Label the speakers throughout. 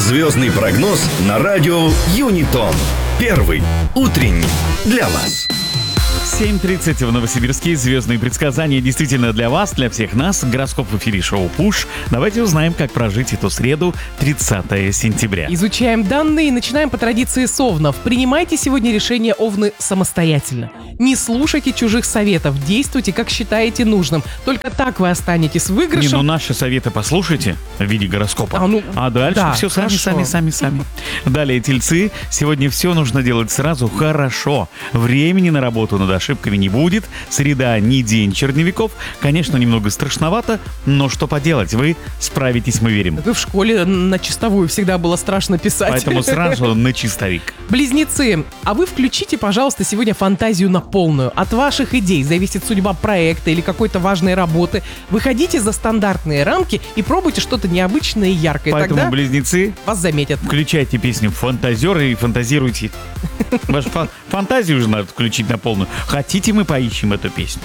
Speaker 1: Звездный прогноз на радио Юнитон. Первый утренний для вас.
Speaker 2: 7:30 в Новосибирске. Звездные предсказания действительно для вас, для всех нас. Гороскоп в эфире шоу «Пуш». Давайте узнаем, как прожить эту среду, 30 сентября.
Speaker 3: Изучаем данные и начинаем по традиции с овнов. Принимайте сегодня решения, овны, самостоятельно. Не слушайте чужих советов, действуйте, как считаете нужным. Только так вы останетесь выигрышем.
Speaker 2: Наши советы послушайте в виде гороскопа. А дальше
Speaker 3: да,
Speaker 2: все
Speaker 3: хорошо.
Speaker 2: сами. Далее, тельцы. Сегодня все нужно делать сразу хорошо. Времени на работу над ошибками не будет. Среда не день черновиков. Конечно, немного страшновато, но что поделать, вы справитесь, мы верим.
Speaker 3: Вы в школе на чистовую всегда было страшно писать.
Speaker 2: Поэтому сразу на чистовик.
Speaker 3: Близнецы, а вы включите, пожалуйста, сегодня фантазию на полную. От ваших идей зависит судьба проекта или какой-то важной работы. Выходите за стандартные рамки и пробуйте что-то необычное и яркое.
Speaker 2: Поэтому,
Speaker 3: тогда
Speaker 2: близнецы,
Speaker 3: вас заметят.
Speaker 2: включайте песню «Фантазеры» и фантазируйте. Вашу фантазию уже надо включить на полную. Хотите, мы поищем эту песню?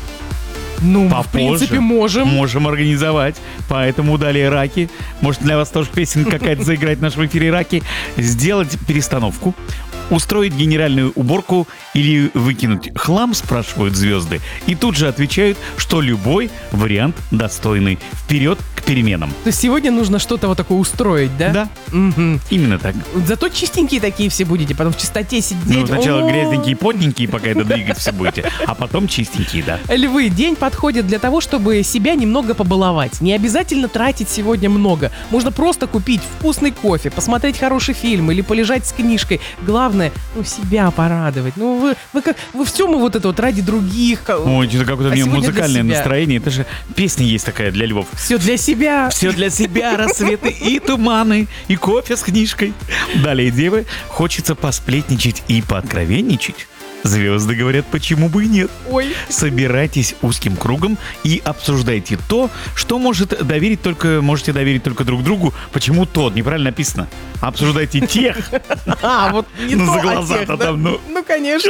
Speaker 3: Ну,
Speaker 2: Попозже.
Speaker 3: в принципе, можем.
Speaker 2: Можем организовать. Поэтому далее раки. Может, для вас тоже песенка какая-то заиграть в нашем эфире раки. Сделать перестановку. Устроить генеральную уборку или выкинуть хлам, спрашивают звезды. И тут же отвечают, что любой вариант достойный. Вперед к переменам.
Speaker 3: То есть сегодня нужно что-то вот такое устроить, да?
Speaker 2: Да,
Speaker 3: Мгм.
Speaker 2: именно так.
Speaker 3: Зато чистенькие такие все будете, потом в чистоте сидеть.
Speaker 2: Сначала
Speaker 3: О!
Speaker 2: грязненькие и потненькие, пока это двигать все будете, а потом чистенькие, да.
Speaker 3: Львы, день подходит для того, чтобы себя немного побаловать. Не обязательно тратить сегодня много. Можно просто купить вкусный кофе, посмотреть хороший фильм или полежать с книжкой. Главное, себя порадовать. Вы все мы вот это вот ради других.
Speaker 2: Ой, что-то какое-то у меня
Speaker 3: сегодня для
Speaker 2: музыкальное
Speaker 3: себя.
Speaker 2: настроение. Это же песня есть такая для львов.
Speaker 3: Все для себя.
Speaker 2: Все для себя, рассветы и туманы, и кофе с книжкой. Далее, девы, хочется посплетничать и пооткровенничать. Звезды говорят, почему бы и нет.
Speaker 3: Ой.
Speaker 2: Собирайтесь узким кругом и обсуждайте то, что можете доверить только друг другу. Почему то? Неправильно написано. Обсуждайте тех.
Speaker 3: Вот не
Speaker 2: Ну,
Speaker 3: то,
Speaker 2: за
Speaker 3: а
Speaker 2: глаза-то
Speaker 3: тех, да?
Speaker 2: там, ну.
Speaker 3: Ну, конечно.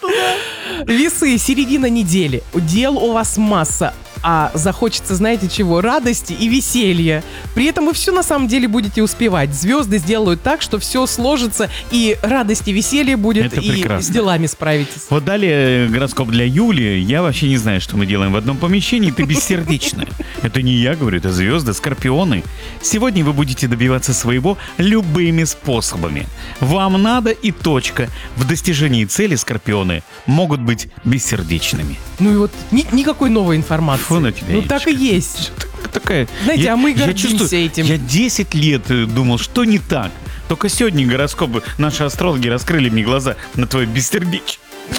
Speaker 3: Весы, середина недели. Дел у вас масса. А захочется, знаете чего, радости и веселья. При этом вы все на самом деле будете успевать. Звезды сделают так, что все сложится, и радость и веселье будет,
Speaker 2: Это
Speaker 3: и
Speaker 2: прекрасно.
Speaker 3: с делами справитесь.
Speaker 2: Вот далее гороскоп для Юли. Я вообще не знаю, что мы делаем в одном помещении. Ты бессердечная. Это не я говорю, это звезды, скорпионы. Сегодня вы будете добиваться своего любыми способами. Вам надо и точка. В достижении цели скорпионы могут быть бессердечными.
Speaker 3: Ну и вот никакой новой информации.
Speaker 2: Фу на тебя,
Speaker 3: Ну так и
Speaker 2: Юлечка.
Speaker 3: есть.
Speaker 2: Такая.
Speaker 3: Знаете, а мы
Speaker 2: я
Speaker 3: гордимся
Speaker 2: чувствую,
Speaker 3: этим.
Speaker 2: Я 10 лет думал, что не так. Только сегодня гороскопы, наши астрологи раскрыли мне глаза на твое бессердечие.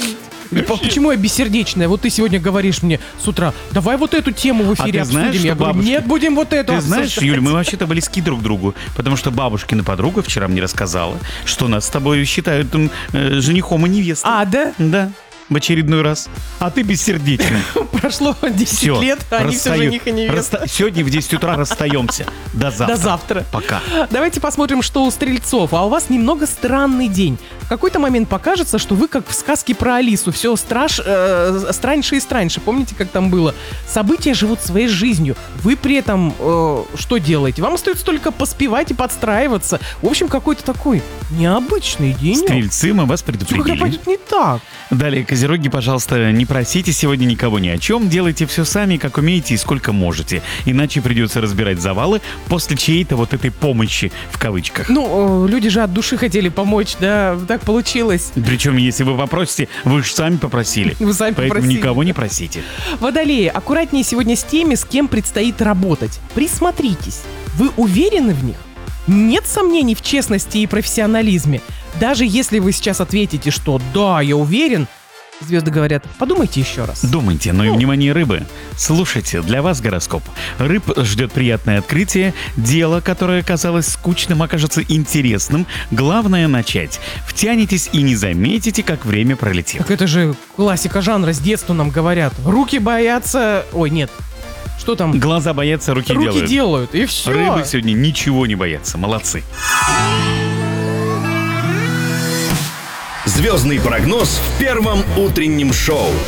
Speaker 3: Почему я бессердечная? Вот ты сегодня говоришь мне с утра, давай вот эту тему в эфире
Speaker 2: ты знаешь,
Speaker 3: обсудим.
Speaker 2: что
Speaker 3: Я говорю,
Speaker 2: бабушки-
Speaker 3: нет, будем вот эту
Speaker 2: Ты знаешь,
Speaker 3: обсуждать.
Speaker 2: Юль, мы вообще-то близки друг к другу, потому что бабушкина подруга вчера мне рассказала, что нас с тобой считают женихом и невестой.
Speaker 3: А, да?
Speaker 2: Да, в очередной раз. А ты бессердечная.
Speaker 3: Прошло 10
Speaker 2: Все,
Speaker 3: лет, а они все жених и невеста.
Speaker 2: Сегодня в 10 утра расстаемся. До завтра.
Speaker 3: До завтра.
Speaker 2: Пока.
Speaker 3: Давайте посмотрим, что у стрельцов. А у вас немного странный день. В какой-то момент покажется, что вы как в сказке про Алису. Все страньше и страньше. Помните, как там было? События живут своей жизнью. Вы при этом что делаете? Вам остается только поспевать и подстраиваться. В общем, какой-то такой необычный день.
Speaker 2: Стрельцы, мы вас
Speaker 3: Все когда
Speaker 2: предупредили.
Speaker 3: пойдет не так.
Speaker 2: Далее, козероги, пожалуйста, не просите сегодня никого ни о чем. Делайте все сами, как умеете и сколько можете. Иначе придется разбирать завалы после чьей-то вот этой помощи, в кавычках.
Speaker 3: Ну, люди же от души хотели помочь, да, так получилось.
Speaker 2: Причем, если вы попросите, вы же сами попросили.
Speaker 3: Вы сами
Speaker 2: Поэтому
Speaker 3: попросили.
Speaker 2: никого не просите.
Speaker 3: Водолеи, аккуратнее сегодня с теми, с кем предстоит работать. Присмотритесь. Вы уверены в них? Нет сомнений в честности и профессионализме. Даже если вы сейчас ответите, что «да, я уверен», звезды говорят, подумайте еще раз.
Speaker 2: Думайте, но и внимание, рыбы. Слушайте, для вас гороскоп. Рыб ждет приятное открытие. Дело, которое казалось скучным, окажется интересным. Главное начать. Втянетесь и не заметите, как время пролетело.
Speaker 3: Так это же классика жанра, с детства нам говорят. Руки боятся... Ой, нет. Что там?
Speaker 2: Глаза боятся, руки делают.
Speaker 3: И все.
Speaker 2: Рыбы сегодня ничего не боятся. Молодцы.
Speaker 1: Звездный прогноз в первом утреннем шоу.